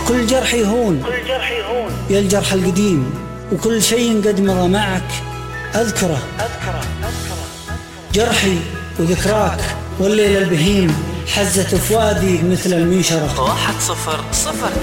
كل جرح يهون يا الجرح القديم، وكل شيء قد مضى معك أذكره. جرحي وذكراك والليل البهيم حزت فؤادي مثل المنشرة. 1009